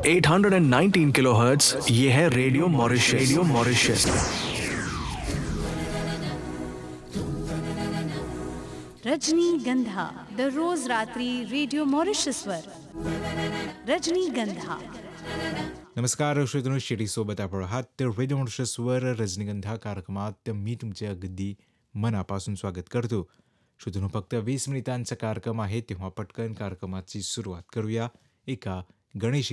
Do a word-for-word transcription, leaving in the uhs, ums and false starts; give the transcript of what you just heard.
At hundred nineteen kilohertz, ये है radio Mauritius. Radio Mauritius. रजनीगंधा दररोज रात्री रेडियो मॉरिशसवर. रजनीगंधा. नमस्कार श्रोत्यांनो, शेडी सोबत आपण आहात तर रेडिओ मॉरिशसवर रजनीगंधा कार्यक्रमात मी तुमचे अगदी मनापासून स्वागत करतो. श्रोत्यांनो, फक्त वीस मिनिटांचा कार्यक्रम आहे, तेव्हा पटकन कार्यक्रमाची सुरुवात करूया एका गणेश